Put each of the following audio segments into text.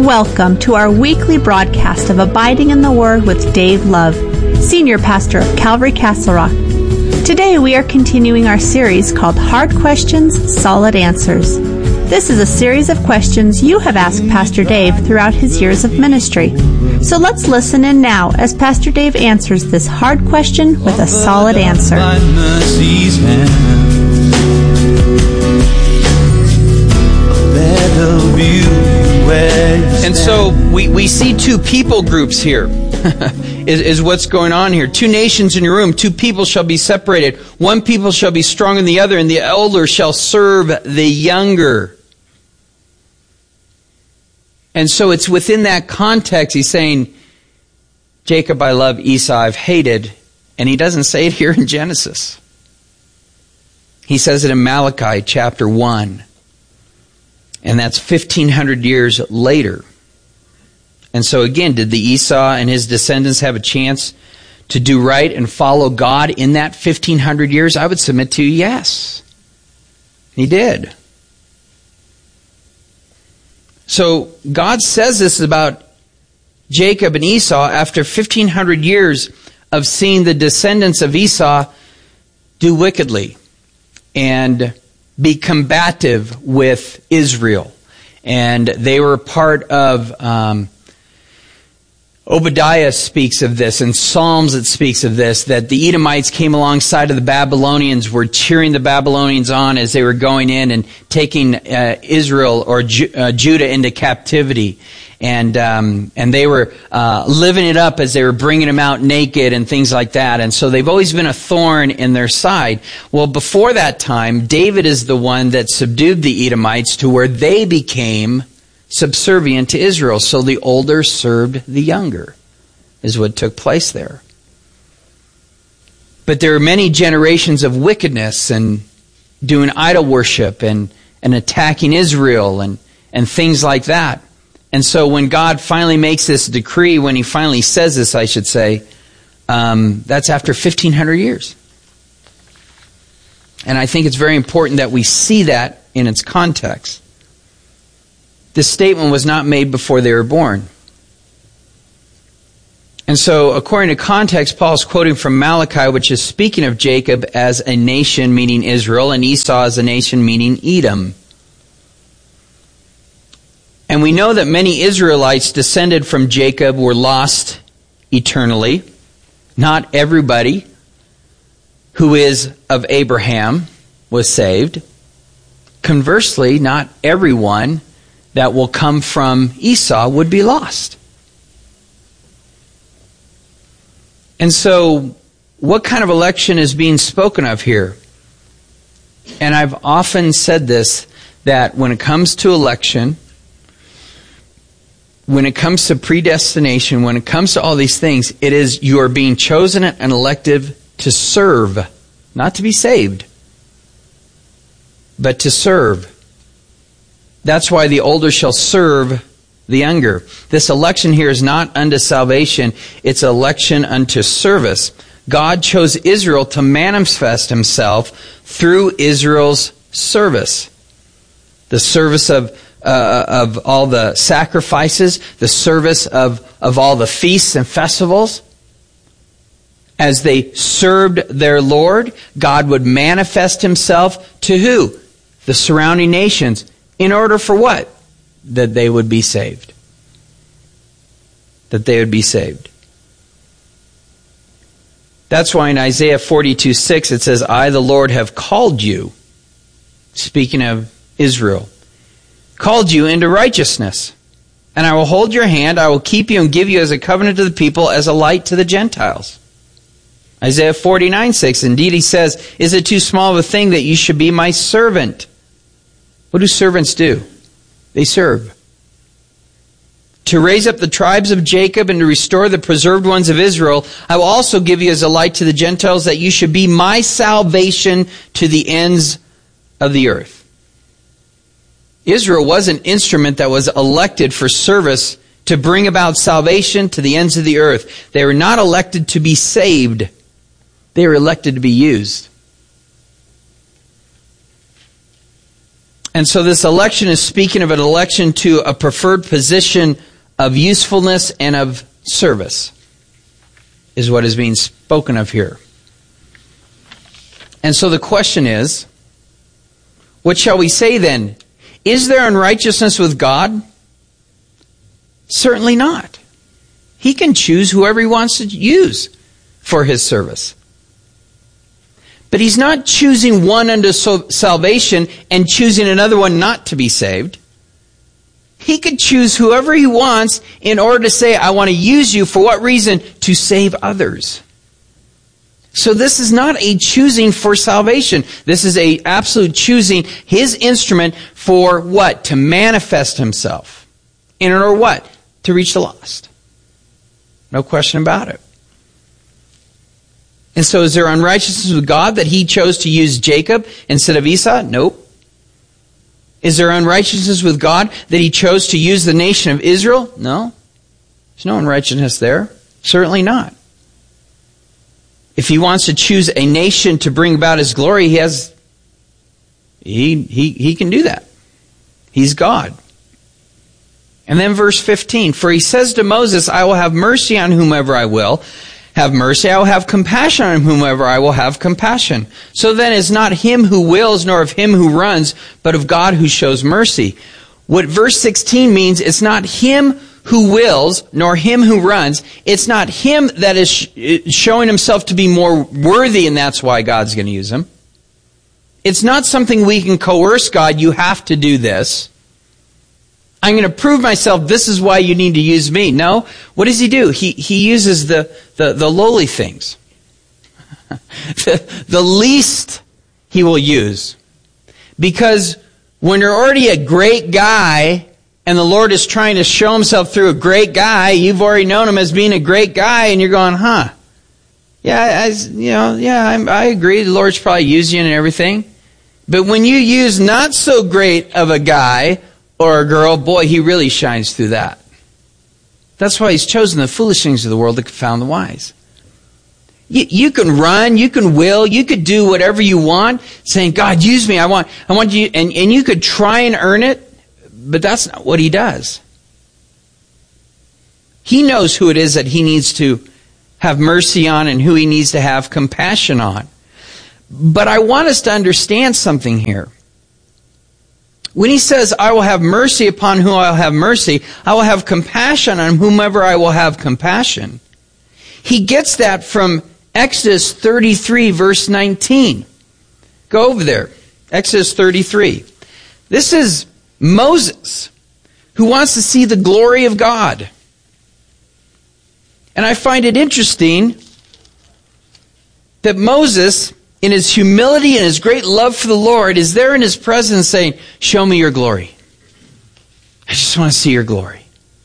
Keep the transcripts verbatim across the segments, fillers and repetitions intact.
Welcome to our weekly broadcast of Abiding in the Word with Dave Love, Senior Pastor of Calvary Castle Rock. Today we are continuing our series called Hard Questions, Solid Answers. This is a series of questions you have asked Pastor Dave throughout his years of ministry. So let's listen in now as Pastor Dave answers this hard question with a solid answer. And so we, we see two people groups here, is, is what's going on here. Two nations in your room, two people shall be separated. One people shall be stronger than the other, and the elder shall serve the younger. And so it's within that context, he's saying, Jacob I love, Esau I've hated. And he doesn't say it here in Genesis. He says it in Malachi chapter one. And that's fifteen hundred years later. And so again, did the Esau and his descendants have a chance to do right and follow God in that fifteen hundred years? I would submit to you, yes. He did. So God says this about Jacob and Esau after fifteen hundred years of seeing the descendants of Esau do wickedly and be combative with Israel. And they were part of, um, Obadiah speaks of this, and Psalms it speaks of this, that the Edomites came alongside of the Babylonians, were cheering the Babylonians on as they were going in and taking uh, Israel or Ju- uh, Judah into captivity. And um, and they were uh, living it up as they were bringing them out naked and things like that. And so they've always been a thorn in their side. Well, before that time, David is the one that subdued the Edomites to where they became subservient to Israel. So the older served the younger, is what took place there. But there are many generations of wickedness and doing idol worship and, and attacking Israel and, and things like that. And so when God finally makes this decree, when he finally says this, I should say, um, that's after fifteen hundred years. And I think it's very important that we see that in its context. This statement was not made before they were born. And so, according to context, Paul's quoting from Malachi, which is speaking of Jacob as a nation, meaning Israel, and Esau as a nation, meaning Edom. And we know that many Israelites descended from Jacob were lost eternally. Not everybody who is of Abraham was saved. Conversely, not everyone that will come from Esau would be lost. And so, what kind of election is being spoken of here? And I've often said this, that when it comes to election, when it comes to predestination, when it comes to all these things, it is you are being chosen and elected to serve, not to be saved, but to serve. That's why the older shall serve the younger. This election here is not unto salvation, it's election unto service. God chose Israel to manifest himself through Israel's service. The service of uh, of all the sacrifices, the service of, of all the feasts and festivals. As they served their Lord, God would manifest himself to who? The surrounding nations. In order for what? That they would be saved. That they would be saved. That's why in Isaiah forty-two six it says, I, the Lord, have called you, speaking of Israel, called you into righteousness. And I will hold your hand, I will keep you and give you as a covenant to the people, as a light to the Gentiles. Isaiah forty-nine six, indeed he says, is it too small of a thing that you should be my servant? What do servants do? They serve. To raise up the tribes of Jacob and to restore the preserved ones of Israel, I will also give you as a light to the Gentiles, that you should be my salvation to the ends of the earth. Israel was an instrument that was elected for service to bring about salvation to the ends of the earth. They were not elected to be saved. They were elected to be used. And so this election is speaking of an election to a preferred position of usefulness and of service, is what is being spoken of here. And so the question is, what shall we say then? Is there unrighteousness with God? Certainly not. He can choose whoever he wants to use for his service. But he's not choosing one unto salvation and choosing another one not to be saved. He could choose whoever he wants in order to say, I want to use you for what reason? To save others. So this is not a choosing for salvation. This is a absolute choosing his instrument for what? To manifest himself. In order what? To reach the lost. No question about it. And so is there unrighteousness with God that he chose to use Jacob instead of Esau? Nope. Is there unrighteousness with God that he chose to use the nation of Israel? No. There's no unrighteousness there. Certainly not. If he wants to choose a nation to bring about his glory, he has he he he can do that. He's God. And then verse fifteen, for he says to Moses, I will have mercy on whomever I will have mercy. I will have compassion on whomever I will have compassion. So then it's not him who wills nor of him who runs, but of God who shows mercy. What verse sixteen means, it's not him who wills nor him who runs. It's not him that is showing himself to be more worthy and that's why God's going to use him. It's not something we can coerce God, you have to do this. I'm going to prove myself, this is why you need to use me. No. What does he do? He he uses the, the, the lowly things. the, the least he will use. Because when you're already a great guy, and the Lord is trying to show himself through a great guy, you've already known him as being a great guy, and you're going, huh. Yeah, I, you know, yeah, I, I agree, the Lord's probably used you and everything. But when you use not so great of a guy, or a girl, boy, he really shines through that. That's why he's chosen the foolish things of the world to confound the wise. You, you can run, you can will, you could do whatever you want, saying, God, use me, I want I want you, and, and you could try and earn it, but that's not what he does. He knows who it is that he needs to have mercy on and who he needs to have compassion on. But I want us to understand something here. When he says, I will have mercy upon whom I will have mercy, I will have compassion on whomever I will have compassion, he gets that from Exodus thirty-three, verse nineteen. Go over there. Exodus thirty-three. This is Moses, who wants to see the glory of God. And I find it interesting that Moses, in his humility and his great love for the Lord, is there in his presence saying, show me your glory. I just want to see your glory.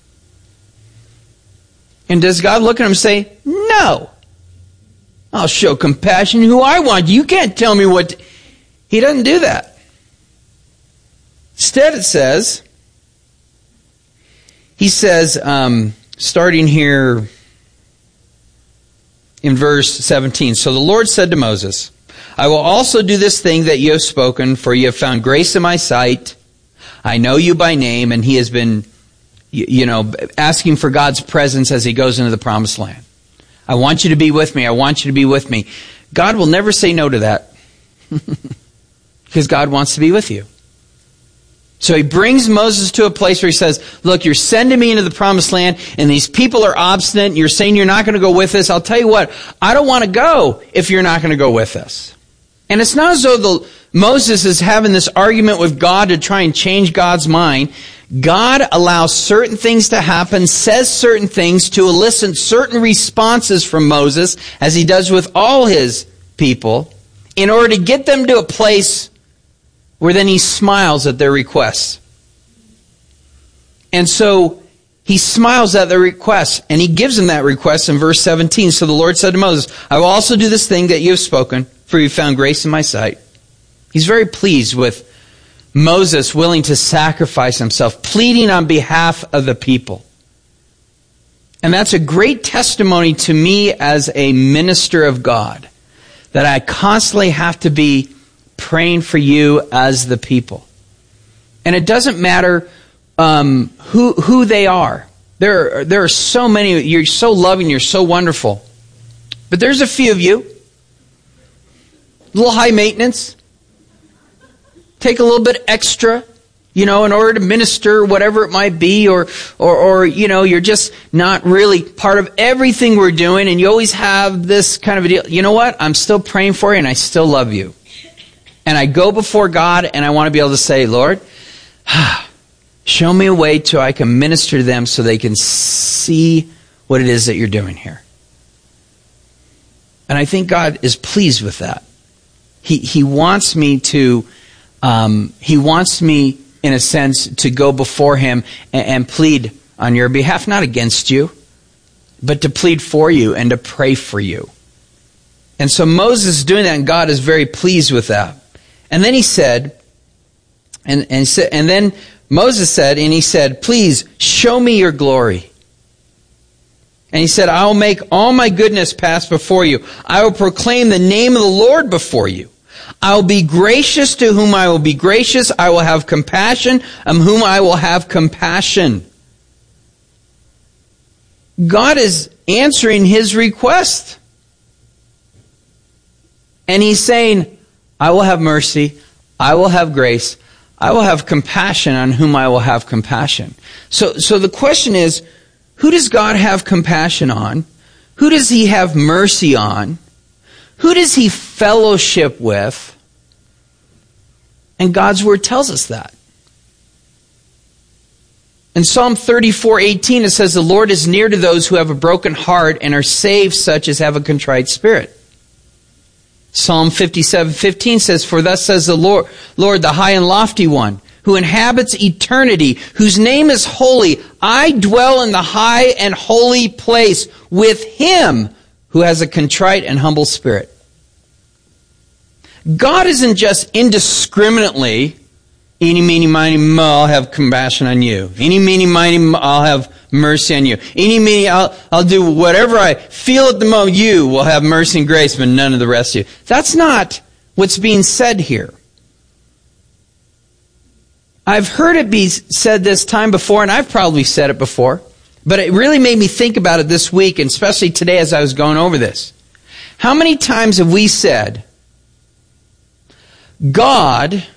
And does God look at him and say, no. I'll show compassion who I want. You can't tell me what... To... He doesn't do that. Instead it says, he says, um, starting here in verse seventeen, so the Lord said to Moses, I will also do this thing that you have spoken, for you have found grace in my sight. I know you by name, and he has been, you know, asking for God's presence as he goes into the promised land. I want you to be with me. I want you to be with me. God will never say no to that because God wants to be with you. So he brings Moses to a place where he says, look, you're sending me into the promised land, and these people are obstinate, and you're saying you're not going to go with us. I'll tell you what, I don't want to go if you're not going to go with us. And it's not as though the, Moses is having this argument with God to try and change God's mind. God allows certain things to happen, says certain things to elicit certain responses from Moses, as he does with all his people, in order to get them to a place where then he smiles at their requests. And so he smiles at their requests, and he gives them that request in verse seventeen. So the Lord said to Moses, I will also do this thing that you have spoken, for you found grace in my sight. He's very pleased with Moses willing to sacrifice himself, pleading on behalf of the people. And that's a great testimony to me as a minister of God, that I constantly have to be praying for you as the people. And it doesn't matter um, who who they are. There are, there are so many. You're so loving. You're so wonderful. But there's a few of you. A little high maintenance. Take a little bit extra, you know, in order to minister, whatever it might be, or, or, or, you know, you're just not really part of everything we're doing, and you always have this kind of a deal. You know what? I'm still praying for you, and I still love you. And I go before God, and I want to be able to say, Lord, show me a way to I can minister to them so they can see what it is that you're doing here. And I think God is pleased with that. He He wants me to, um, He wants me, in a sense, to go before Him and, and plead on your behalf, not against you, but to plead for you and to pray for you. And so Moses is doing that, and God is very pleased with that. And then he said, and and and then Moses said, and he said, please show me your glory. And he said, I will make all my goodness pass before you. I will proclaim the name of the Lord before you. I will be gracious to whom I will be gracious. I will have compassion on whom I will have compassion. God is answering his request. And he's saying, I will have mercy. I will have grace. I will have compassion on whom I will have compassion. So, so the question is, who does God have compassion on? Who does he have mercy on? Who does he fellowship with? And God's word tells us that. In Psalm thirty-four eighteen, it says, the Lord is near to those who have a broken heart and are saved such as have a contrite spirit. Psalm fifty-seven fifteen says, for thus says the Lord, Lord, the high and lofty one, who inhabits eternity, whose name is holy. I dwell in the high and holy place with him who has a contrite and humble spirit. God isn't just indiscriminately, eeny, meeny, miny, mo, I'll have compassion on you. Eeny, meeny, miny, mo, I'll have mercy on you. Eeny, meeny, I'll, I'll do whatever I feel at the moment. You will have mercy and grace, but none of the rest of you. That's not what's being said here. I've heard it be said this time before, and I've probably said it before, but it really made me think about it this week, and especially today as I was going over this. How many times have we said, God